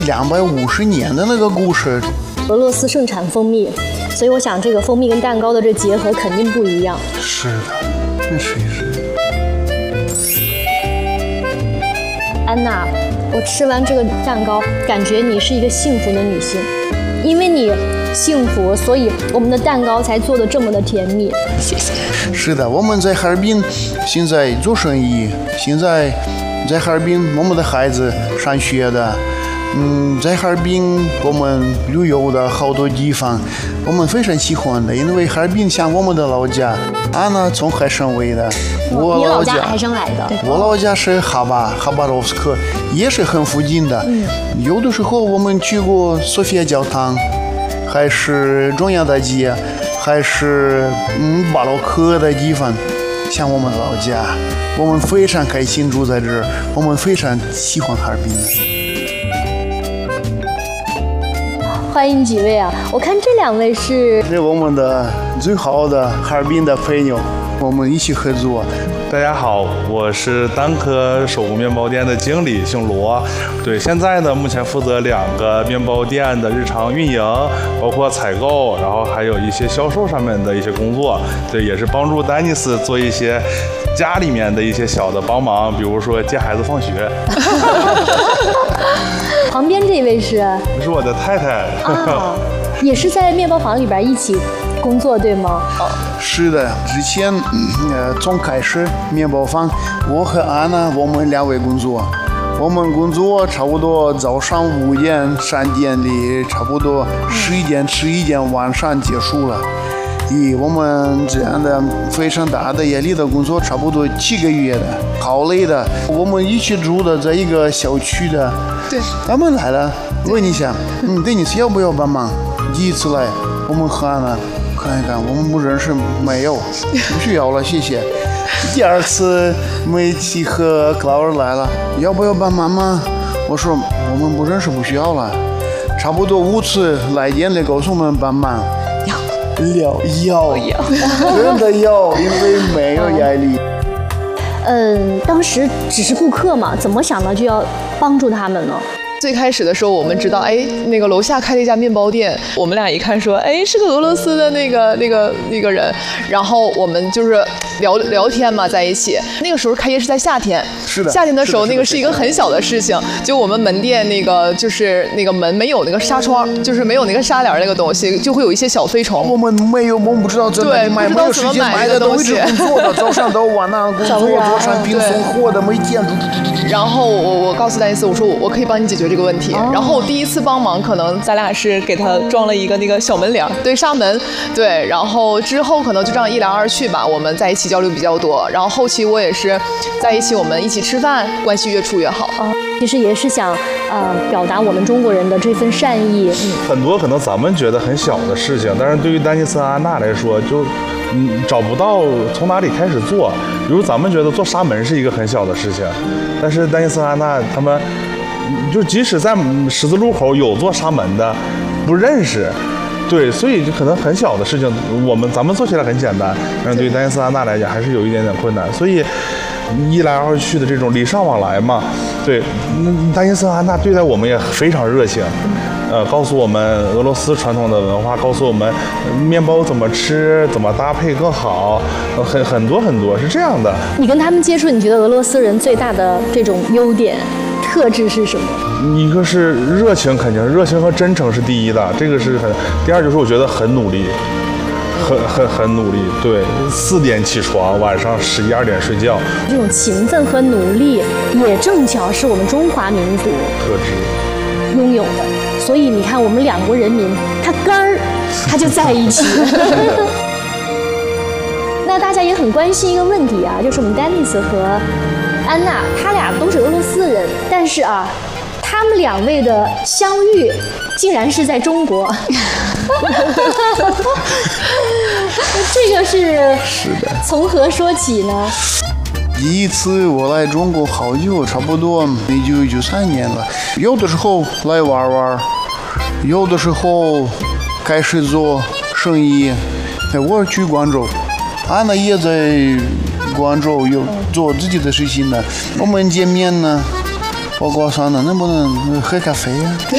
250年的那个故事。 俄罗斯盛产蜂蜜，所以我想这个蜂蜜跟蛋糕的这结合肯定不一样。 是的，那试一试。 安娜，我吃完这个蛋糕，感觉你是一个幸福的女性，因为你幸福，所以我们的蛋糕才做得这么的甜蜜。谢谢。 是的，我们在哈尔滨现在做生意，现在在哈尔滨我们的孩子上学的，在哈尔滨我们旅游的好多地方，我们非常喜欢的，因为哈尔滨像我们的老家。安娜从海参崴的， 你老家海参崴的？ 我老家是哈巴罗夫斯克，也是很附近的。有的时候我们去过索菲亚教堂，还是中央大街，还是巴洛克的地方，像我们的老家，我们非常开心住在这儿，我们非常喜欢哈尔滨。 欢迎几位啊！我看这2位是我们的最好的哈尔滨的朋友，我们一起合作。 大家好，我是单科手工面包店的经理，姓罗。对，现在呢，目前负责2个面包店的日常运营，包括采购，然后还有一些销售上面的一些工作。对，也是帮助丹尼斯做一些家里面的一些小的帮忙，比如说接孩子放学。 旁边这位是？ 这是我的太太。 啊，也是在面包房里边一起工作，对吗？ 是的，之前从开始面包房，我和安娜我们2位工作，我们工作差不多早上5点上店里，差不多11点11点晚上结束了。我们这样的非常大的压力的工作，差不多7个月的，好累的。我们一起住的在一个小区的， 对， 他们来了，问一下，对你要不要帮忙？第一次来，我们和安娜看一看，我们不认识，没有，不需要了，谢谢。第2次，梅琪和克劳尔来了，要不要帮忙吗？我说我们不认识，不需要了。差不多5次来店里告诉我们帮忙。要，真的要，因为没有压力。 当时只是顾客嘛，怎么想到就要帮助他们呢？ 最开始的时候，我们知道，那个楼下开了一家面包店，我们俩一看说，是个俄罗斯的那个人，然后我们就是聊天嘛，在一起。那个时候开业是在夏天， 是的， 夏天的时候，那个是一个很小的事情，就我们门店那个就是那个门没有那个纱窗，就是没有那个纱帘那个东西，就会有一些小飞虫。 我们没有，我们不知道怎么买，没有时间买的东西，工作的早上到晚上工作，做产品送货的，每天。 然后我告诉丹尼斯，我说我可以帮你解决这个问题。然后我第一次帮忙，可能咱俩是给他装了一个那个小门帘，对，纱门，对。然后之后可能就这样一来二去吧，我们在一起交流比较多。然后后期我也是在一起，我们一起吃饭，关系越处越好。 其实也是想表达我们中国人的这份善意。 很多可能咱们觉得很小的事情，但是对于丹尼斯和安娜来说，就找不到从哪里开始做。比如咱们觉得做纱门是一个很小的事情，但是丹尼斯和安娜他们就即使在十字路口有做纱门的，不认识。对，所以就可能很小的事情，咱们做起来很简单，但是对于丹尼斯和安娜来讲还是有一点点困难。所以一来二去的这种礼尚往来嘛，对，丹尼斯和安娜对待我们也非常热情。告诉我们俄罗斯传统的文化，告诉我们面包怎么吃，怎么搭配更好，很多是这样的。 你跟他们接触，你觉得俄罗斯人最大的这种优点特质是什么？ 一个是热情，肯定热情和真诚是第一的，这个是很。第二就是我觉得很努力，很努力。对，4点起床，晚上11、12点睡觉。 这种勤奋和努力，也正巧是我们中华民族特质拥有的。所以你看，我们2国人民，它就在一起。那大家也很关心一个问题啊，就是我们丹尼斯和安娜，他俩都是俄罗斯人，但是他们2位的相遇竟然是在中国。这个是从何说起呢？ 第一次我来中国好久，差不多1993年了。有的时候来玩玩，有的时候开始做生意。我去广州，安娜也在广州有做自己的事情呢。我们见面呢，我告诉安娜能不能喝咖啡呀？